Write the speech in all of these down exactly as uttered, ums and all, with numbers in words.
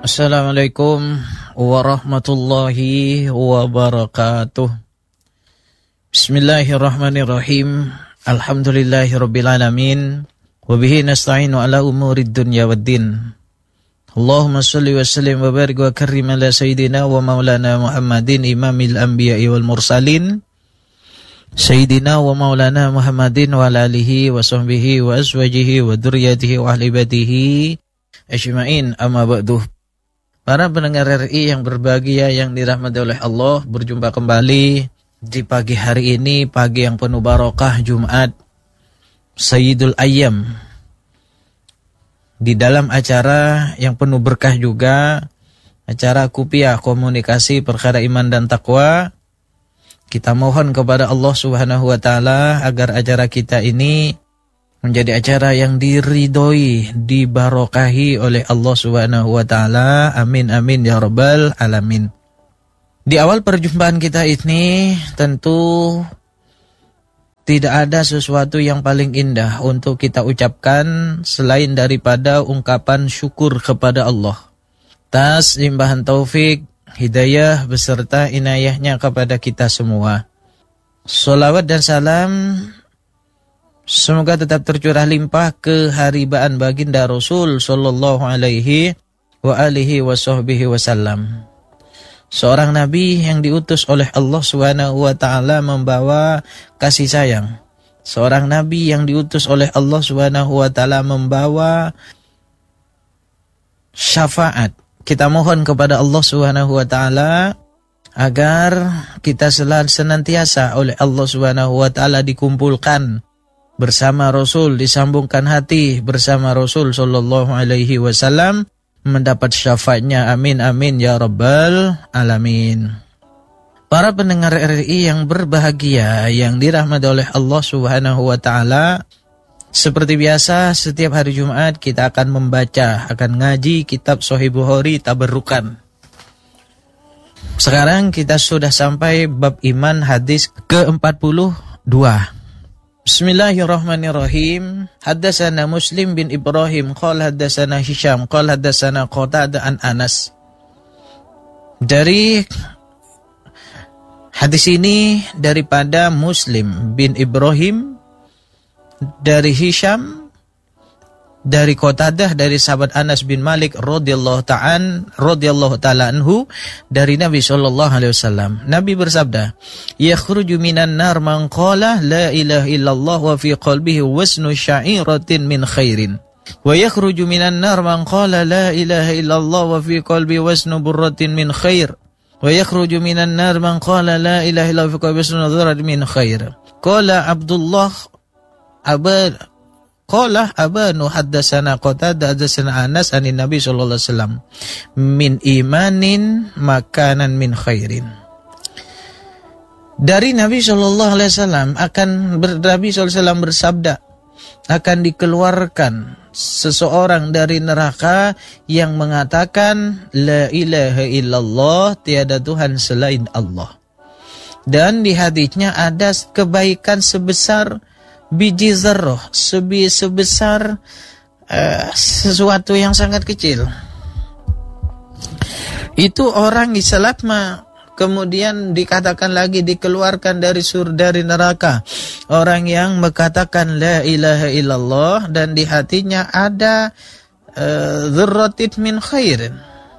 Assalamualaikum warahmatullahi wabarakatuh. Bismillahirrahmanirrahim. Alhamdulillahirabbil alamin. Wa bihi nasta'inu ala umurid dunya waddin. Allahumma shalli wa sallim wa barik wa karrim ala sayyidina wa maulana Muhammadin imamil anbiya'i wal mursalin. Sayyidina wa maulana Muhammadin wa ala alihi wa sahbihi wa azwajihi wa dzurriyyatihi wa ahli baitihi ajma'in, amma ba'du. Para pendengar R I yang berbahagia, yang dirahmati oleh Allah, berjumpa kembali di pagi hari ini, pagi yang penuh barokah, Jumat Sayyidul Ayyam. Di dalam acara yang penuh berkah juga, acara Kupiah Komunikasi Perkara Iman dan Taqwa. Kita mohon kepada Allah Subhanahu wa taala agar acara kita ini menjadi acara yang diridhoi, dibarokahi oleh Allah Subhanahu wa taala. Amin amin ya rabbal alamin. Di awal perjumpaan kita ini tentu tidak ada sesuatu yang paling indah untuk kita ucapkan selain daripada ungkapan syukur kepada Allah atas limpahan taufik, hidayah beserta inayahnya kepada kita semua. Sholawat dan salam semoga tetap tercurah limpah keharibaan baginda Rasul sallallahu alaihi wa alihi wa sahbihi wasallam. Seorang nabi yang diutus oleh Allah Subhanahu wa taala membawa kasih sayang. Seorang nabi yang diutus oleh Allah Subhanahu wa taala membawa syafaat. Kita mohon kepada Allah Subhanahu wa taala agar kita selalu senantiasa oleh Allah Subhanahu wa taala dikumpulkan bersama Rasul, disambungkan hati bersama Rasul sallallahu alaihi wasallam, mendapat syafaatnya. Amin amin ya rabbal alamin. Para pendengar R I yang berbahagia, yang dirahmati oleh Allah Subhanahu wa taala, seperti biasa setiap hari Jumat kita akan membaca, akan ngaji kitab Sahih Bukhari Tabarrukan. Sekarang kita sudah sampai bab iman, hadis ke empat puluh dua. Bismillahirrahmanirrahim. Haddatsana Muslim bin Ibrahim qala haddatsana Hisham qala haddatsana Qatadah an Anas. Dari hadis ini daripada Muslim bin Ibrahim, dari Hisham, dari Qatadah, dari sahabat Anas bin Malik radhiyallahu ta'an radhiyallahu ta'ala anhu, dari Nabi sallallahu alaihi wasallam. Nabi bersabda, "Yakhruju minan nar man qala la ilaha illallah wa fi qalbihi wasnu sya'iratin min khairin. Wa yakhruju minan nar man qala la ilaha illallah wa fi qalbihi wasnu burratin min khair. Wa yakhruju minan nar man qala la ilaha illallah wa fi qalbihi wasnu dhurratin min khair." Qala Abdullah Aba Qala abanu haddatsana Qatadah haddatsana Anas anin Nabi sallallahu alaihi wasallam min imanin makanan min khairin. Dari Nabi sallallahu alaihi wasallam akan ber, Nabi sallallahu alaihi wasallam bersabda, akan dikeluarkan seseorang dari neraka yang mengatakan la ilaha illallah, tiada Tuhan selain Allah. Dan di hadisnya ada kebaikan sebesar biji zarrah, sebi sebesar uh, sesuatu yang sangat kecil. Itu orang selama kemudian dikatakan lagi dikeluarkan dari surga, dari neraka, orang yang mengatakan la ilaha illallah dan di hatinya ada dzarratin uh, min khairin.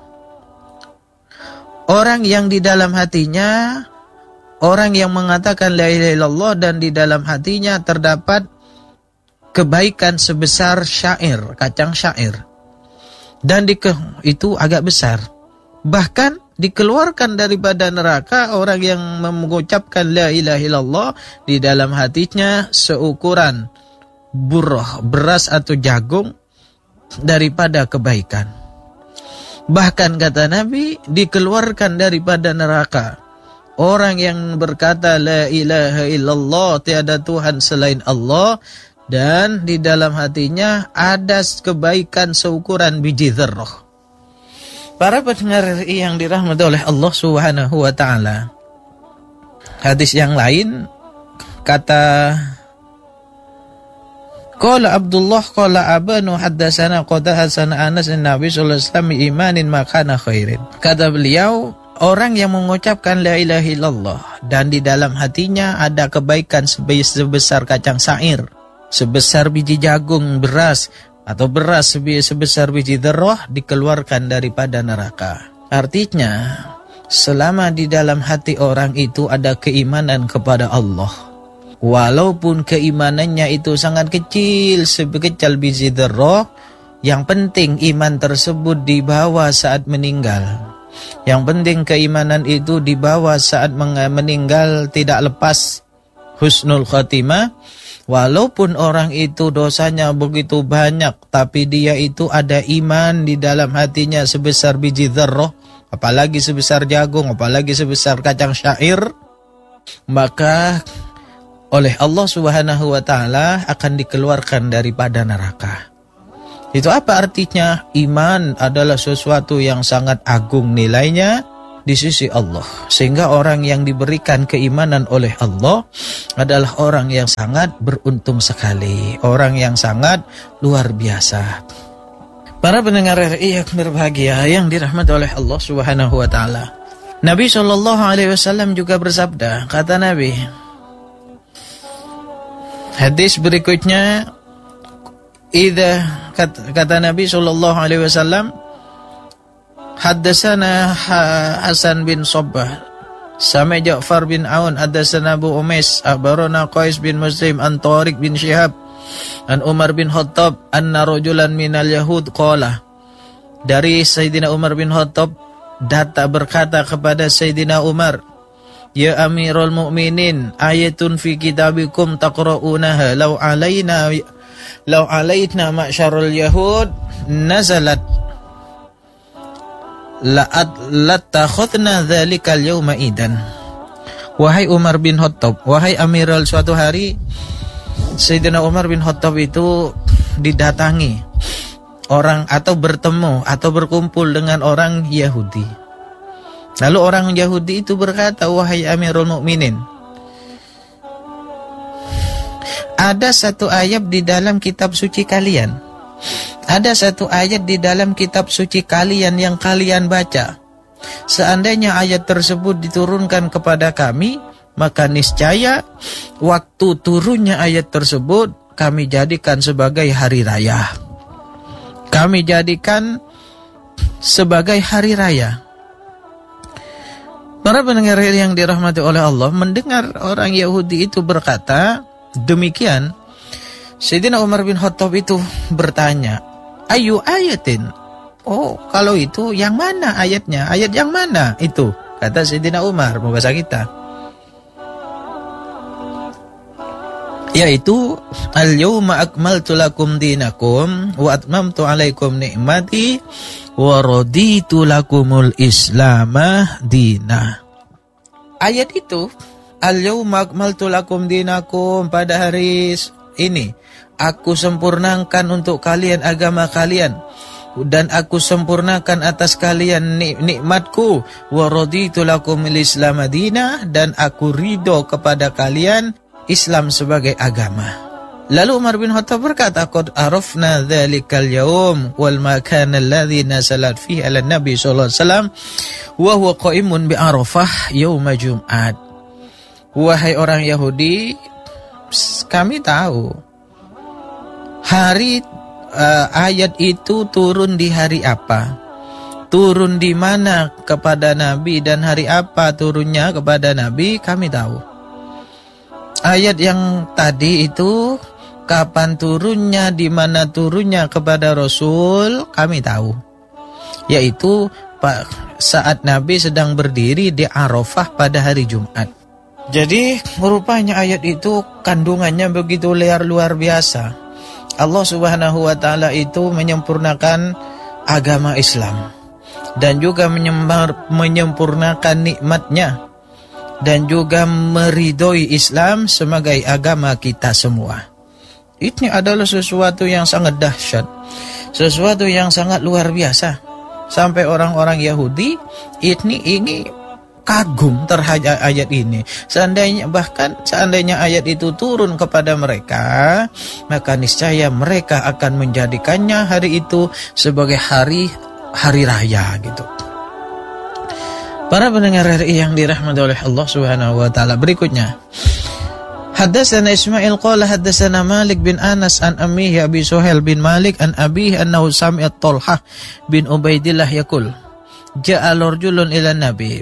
Orang yang di dalam hatinya, orang yang mengatakan la ilaha illallah dan di dalam hatinya terdapat kebaikan sebesar syair, kacang syair. Dan di ke, itu agak besar. Bahkan dikeluarkan daripada neraka orang yang mengucapkan la ilaha illallah di dalam hatinya seukuran burrah, beras atau jagung daripada kebaikan. Bahkan kata Nabi, dikeluarkan daripada neraka orang yang berkata la ilaha illallah, tiada Tuhan selain Allah, dan di dalam hatinya ada kebaikan seukuran biji zarrah. Para pendengar yang dirahmati oleh Allah Subhanahu wa taala, hadis yang lain kata Qala Abdullah qala Abanu haddatsana qala hasan Anas an-Nabi sallallahu alaihi wasallam imanin makana khairin. Kata beliau, orang yang mengucapkan la ilaha illallah dan di dalam hatinya ada kebaikan sebesar kacang syair, sebesar biji jagung beras atau beras sebesar biji dzarrah, dikeluarkan daripada neraka. Artinya, selama di dalam hati orang itu ada keimanan kepada Allah, walaupun keimanannya itu sangat kecil, sebekecil biji dzarrah, yang penting iman tersebut dibawa saat meninggal. Yang penting keimanan itu dibawa saat meninggal tidak lepas husnul khatimah. Walaupun orang itu dosanya begitu banyak, tapi dia itu ada iman di dalam hatinya sebesar biji dzarrah, apalagi sebesar jagung, apalagi sebesar kacang syair, maka oleh Allah Subhanahu wa taala akan dikeluarkan daripada neraka. Itu apa artinya? Iman adalah sesuatu yang sangat agung nilainya di sisi Allah, sehingga orang yang diberikan keimanan oleh Allah adalah orang yang sangat beruntung sekali, orang yang sangat luar biasa. Para pendengar R I yang berbahagia yang dirahmati oleh Allah Subhanahu wa taala, Nabi sallallahu alaihi wasallam juga bersabda, kata Nabi, hadis berikutnya, idza kata, kata Nabi sallallahu alaihi wasallam, Haddatsana Hasan bin Sabbah, Sami Ja'far bin Aun, haddatsana Abu Umais, akhbarana Qais bin Muslim an Tariq bin Syihab an Umar bin Khattab anna rajulan minal yahud qala. Dari Sayyidina Umar bin Khattab data berkata kepada Sayyidina Umar, ya Amirul Mukminin, ayatun fi kitabikum taqra'unaha law alaina law alaitna ma'syarul yahud nazalat la'at latakhudna dzalikal yawma idan. Wahai Umar bin Khattab, wahai Amirul, suatu hari Sayyidina Umar bin Khattab itu didatangi orang atau bertemu atau berkumpul dengan orang Yahudi. Lalu orang Yahudi itu berkata, wahai Amirul Mukminin, ada satu ayat di dalam kitab suci kalian, ada satu ayat di dalam kitab suci kalian yang kalian baca. Seandainya ayat tersebut diturunkan kepada kami, maka niscaya waktu turunnya ayat tersebut kami jadikan sebagai hari raya. Kami jadikan sebagai hari raya. Para pendengar yang dirahmati oleh Allah, mendengar orang Yahudi itu berkata demikian, Sayyidina Umar bin Khattab itu bertanya, ayu ayatin? Oh, kalau itu yang mana ayatnya? Ayat yang mana itu? Kata Sayyidina Umar, bahasa kita, yaitu al-yawma akmaltu lakum dinakum wa atmamtu alaikum ni'mati wa raditu lakumul islamah dina. Ayat itu, al-yawma akmaltu lakum dinakum, pada hari ini aku sempurnakan untuk kalian agama kalian, dan aku sempurnakan atas kalian nik nikmatku, wa raditu lakumul islam madina, dan aku ridho kepada kalian Islam sebagai agama. Lalu Umar bin Khattab berkata, qad arafna dzalikal yaum wal makan alladhi nazalat fihi ala nabi sallallahu alaihi wasallam wa huwa qaimun bi Arafah yauma Jum'at. Wahai orang Yahudi, kami tahu hari uh, ayat itu turun di hari apa, turun di mana kepada Nabi, dan hari apa turunnya kepada Nabi, kami tahu. Ayat yang tadi itu kapan turunnya, di mana turunnya kepada Rasul, kami tahu, yaitu saat Nabi sedang berdiri di Arafah pada hari Jumat. Jadi rupanya ayat itu kandungannya begitu liar luar biasa. Allah Subhanahu wa taala itu menyempurnakan agama Islam dan juga menyempurnakan nikmatnya dan juga meridhoi Islam sebagai agama kita semua. Ini adalah sesuatu yang sangat dahsyat, sesuatu yang sangat luar biasa. Sampai orang-orang Yahudi ini ini kagum terhadap ayat ini. Seandainya bahkan seandainya ayat itu turun kepada mereka, maka niscaya mereka akan menjadikannya hari itu sebagai hari hari raya gitu. Para pendengar R I yang dirahmati oleh Allah Subhanahu wa taala, berikutnya Haddatsana Ismail qala haddatsana Malik bin Anas an ammihi Abi Suhail bin Malik an abihi annahu sami'a Talhah bin Ubaidillah yaqul ja'a rajulun ila Nabi.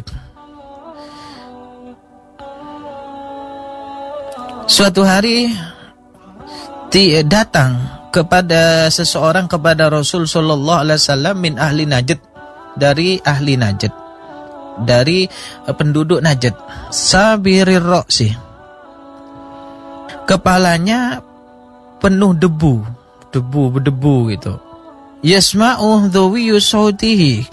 Suatu hari datang kepada seseorang kepada Rasul sallallahu alaihi wasallam min ahli Najd, dari ahli Najd, dari penduduk Najd, sabirir ra'si, kepalanya penuh debu, debu berdebu gitu. Yasma'u dhawiyu sautihi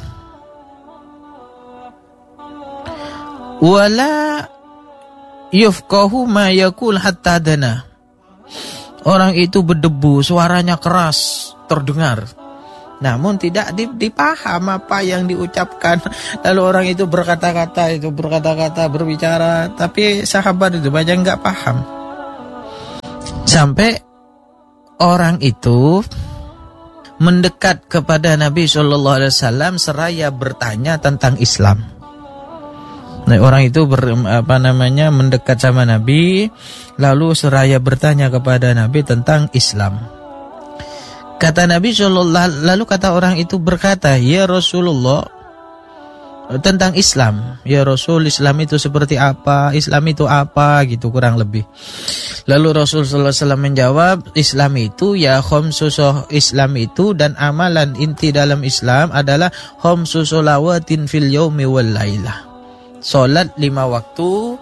wala yufqahu ma yaqul hatta dana. Orang itu berdebu, suaranya keras terdengar, namun tidak dipaham apa yang diucapkan. Lalu orang itu berkata-kata, itu berkata-kata, berbicara, tapi sahabat itu banyak enggak paham. Sampai orang itu mendekat kepada Nabi shallallahu alaihi wasallam seraya bertanya tentang Islam. Nah, orang itu ber, apa namanya mendekat sama Nabi, lalu seraya bertanya kepada Nabi tentang Islam. Kata Nabi shallallahu, lalu kata orang itu berkata, ya Rasulullah, tentang Islam, ya Rasul, Islam itu seperti apa? Islam itu apa? Gitu kurang lebih. Lalu Rasul sallallahu alaihi wasallam menjawab, Islam itu ya khamsusoh, Islam itu dan amalan inti dalam Islam adalah khamsu sholawatin fil yaumi wal lailah. Salat lima waktu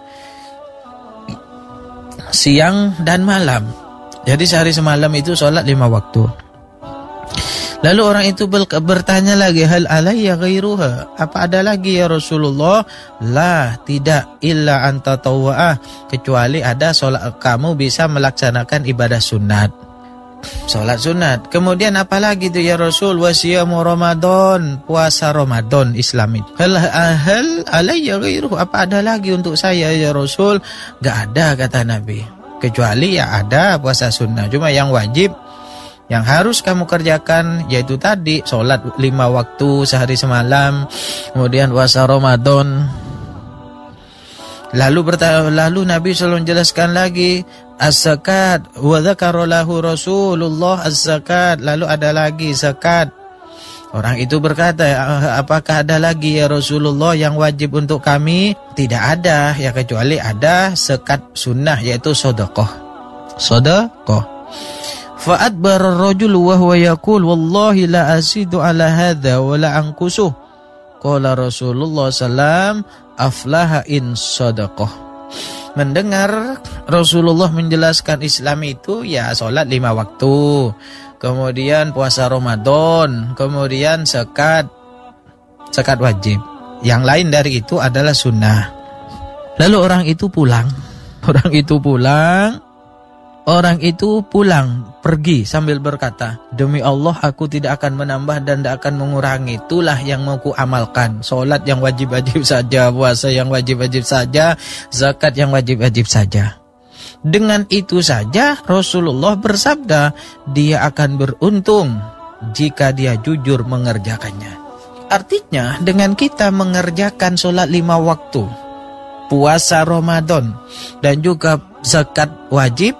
siang dan malam. Jadi sehari semalam itu salat lima waktu. Lalu orang itu bertanya lagi, hal alayya ghairuha? Apa ada lagi ya Rasulullah? La, tidak, illa anta tawwa'ah, kecuali ada solat, kamu bisa melaksanakan ibadah sunat, solat sunat. Kemudian apa lagi itu ya Rasul? Wasiyamu Ramadan, puasa Ramadan Islam itu. Hal, hal alayya ghairuha? Apa ada lagi untuk saya ya Rasul? Gak ada, kata Nabi, kecuali ya ada puasa sunnah. Cuma yang wajib, yang harus kamu kerjakan yaitu tadi sholat lima waktu sehari semalam, kemudian puasa Ramadan. Lalu bertanya, lalu Nabi selalu menjelaskan lagi as-zakat wa dzakara lahu Rasulullah az-zakat. Lalu ada lagi zakat. Orang itu berkata, apakah ada lagi ya Rasulullah yang wajib untuk kami? Tidak ada, ya kecuali ada zakat sunnah yaitu sedekah. Sedekah. Fa'adbar ar-rajul wa huwa yaqul wallahi la asidu ala hadha wa la anqusuh. Qala Rasulullah sallam aflaha in sadaqah. Mendengar Rasulullah menjelaskan Islam itu ya salat lima waktu, kemudian puasa Ramadan, kemudian zakat, zakat wajib. Yang lain dari itu adalah sunnah. Lalu orang itu pulang. Orang itu pulang. Orang itu pulang, pergi sambil berkata, demi Allah aku tidak akan menambah dan tidak akan mengurangi. Itulah yang mau ku amalkan. Solat yang wajib-wajib saja, puasa yang wajib-wajib saja, zakat yang wajib-wajib saja. Dengan itu saja Rasulullah bersabda, dia akan beruntung jika dia jujur mengerjakannya. Artinya dengan kita mengerjakan solat lima waktu, puasa Ramadan, dan juga zakat wajib,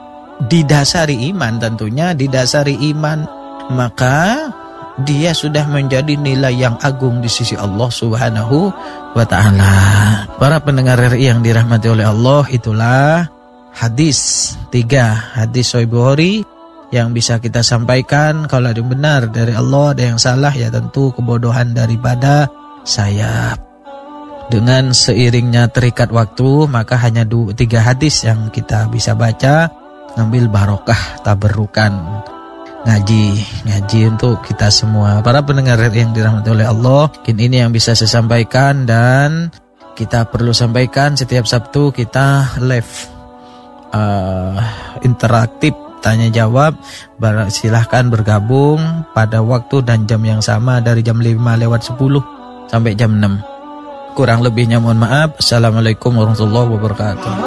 didasari iman, tentunya didasari iman, maka dia sudah menjadi nilai yang agung di sisi Allah Subhanahu wa ta'ala. Para pendengar R I yang dirahmati oleh Allah, itulah hadis tiga, hadis Sahih Bukhari yang bisa kita sampaikan. Kalau ada yang benar dari Allah, ada yang salah ya tentu kebodohan daripada saya. Dengan seiringnya terikat waktu, maka hanya dua, tiga hadis yang kita bisa baca, ngambil barokah, tabarukan, ngaji, ngaji untuk kita semua. Para pendengar yang dirahmati oleh Allah, mungkin ini yang bisa saya sampaikan, dan kita perlu sampaikan setiap Sabtu kita live uh, interaktif tanya jawab. Silahkan bergabung pada waktu dan jam yang sama dari jam lima lewat sepuluh sampai jam enam. Kurang lebihnya mohon maaf. Assalamualaikum warahmatullahi wabarakatuh.